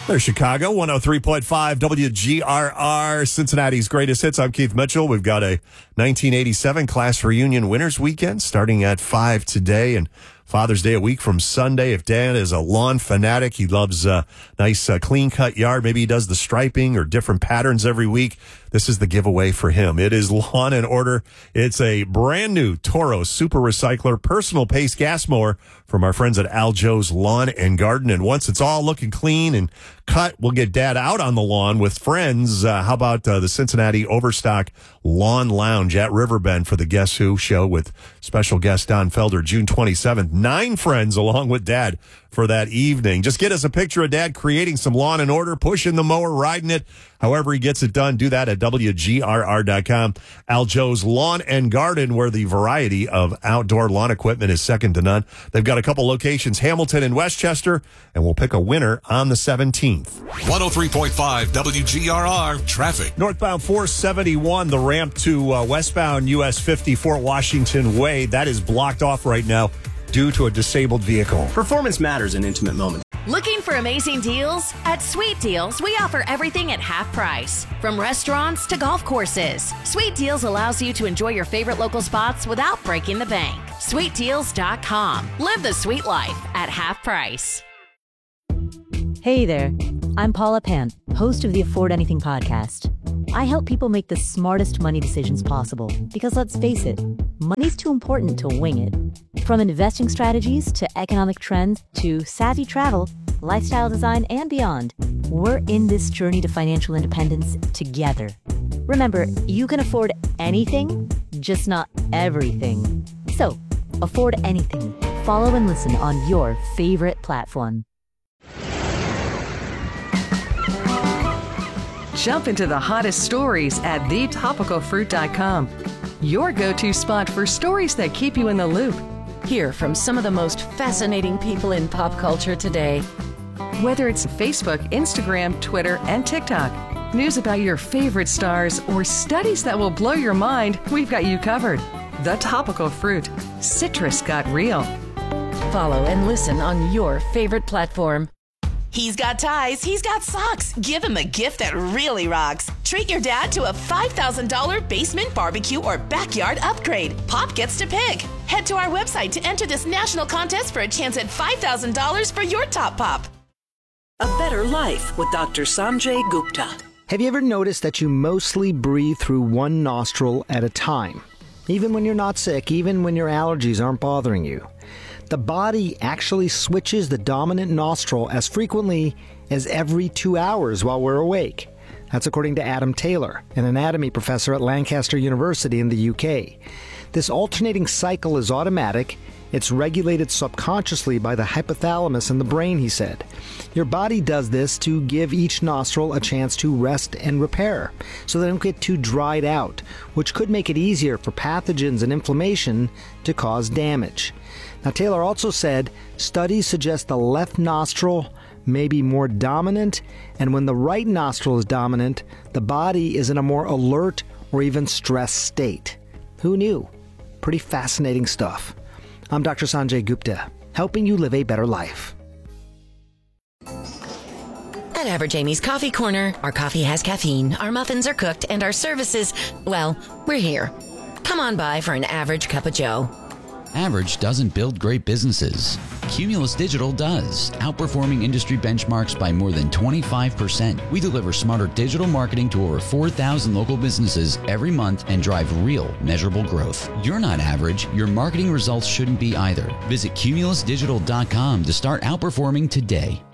There's Chicago, 103.5 WGRR, Cincinnati's greatest hits. I'm Keith Mitchell. We've got a 1987 class reunion winners weekend starting at 5 today, and Father's Day a week from Sunday. If Dan is a lawn fanatic, he loves a nice clean-cut yard. Maybe he does the striping or different patterns every week. This is the giveaway for him. It is Lawn and Order. It's a brand new Toro Super Recycler personal pace gas mower from our friends at Al Joe's Lawn and Garden. And once it's all looking clean and cut, we'll get Dad out on the lawn with friends. How about the Cincinnati Overstock Lawn Lounge at Riverbend for the Guess Who show with special guest Don Felder, June 27th. 9 friends along with Dad for that evening. Just get us a picture of Dad creating some Lawn and Order, pushing the mower, riding it. However he gets it done, do that at WGRR.com. Al Joe's Lawn and Garden, where the variety of outdoor lawn equipment is second to none. They've got a couple locations, Hamilton and Westchester, and we'll pick a winner on the 17th. 103.5 WGRR traffic. Northbound 471, the ramp to westbound US 50 Fort Washington Way, that is blocked off right now due to a disabled vehicle. Performance matters in intimate moments. Looking for amazing deals? At Sweet Deals, we offer everything at half price. From restaurants to golf courses, Sweet Deals allows you to enjoy your favorite local spots without breaking the bank. SweetDeals.com. Live the sweet life at half price. Hey there, I'm Paula Pant, host of the Afford Anything podcast. I help people make the smartest money decisions possible because, let's face it, money's too important to wing it. From investing strategies to economic trends to savvy travel, lifestyle design, and beyond, we're in this journey to financial independence together. Remember, you can afford anything, just not everything. So, afford anything. Follow and listen on your favorite platform. Jump into the hottest stories at thetopicalfruit.com. Your go-to spot for stories that keep you in the loop. Hear from some of the most fascinating people in pop culture today. Whether it's Facebook, Instagram, Twitter, and TikTok, news about your favorite stars, or studies that will blow your mind, we've got you covered. The Topical Fruit. Citrus got real. Follow and listen on your favorite platform. He's got ties, he's got socks. Give him a gift that really rocks. Treat your dad to a $5,000 basement barbecue or backyard upgrade. Pop gets to pick. Head to our website to enter this national contest for a chance at $5,000 for your top pop. A Better Life with Dr. Sanjay Gupta. Have you ever noticed that you mostly breathe through one nostril at a time? Even when you're not sick, even when your allergies aren't bothering you. The body actually switches the dominant nostril as frequently as every 2 hours while we're awake. That's according to Adam Taylor, an anatomy professor at Lancaster University in the UK. This alternating cycle is automatic. It's regulated subconsciously by the hypothalamus in the brain, he said. Your body does this to give each nostril a chance to rest and repair, so they don't get too dried out, which could make it easier for pathogens and inflammation to cause damage. Now, Taylor also said studies suggest the left nostril may be more dominant, and when the right nostril is dominant, the body is in a more alert or even stressed state. Who knew? Pretty fascinating stuff. I'm Dr. Sanjay Gupta, helping you live a better life. At Average Amy's Coffee Corner, our coffee has caffeine, our muffins are cooked, and our services, well, we're here. Come on by for an average cup of joe. Average doesn't build great businesses. Cumulus Digital does, outperforming industry benchmarks by more than 25%. We deliver smarter digital marketing to over 4,000 local businesses every month and drive real, measurable growth. You're not average. Your marketing results shouldn't be either. Visit cumulusdigital.com to start outperforming today.